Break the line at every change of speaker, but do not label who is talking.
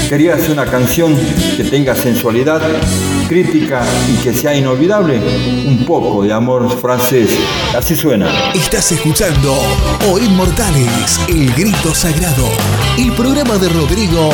Quería hacer una canción que tenga sensualidad, crítica y que sea inolvidable. Un poco de amor francés. Así suena.
Estás escuchando O Inmortales, el grito sagrado. El programa de Rodrigo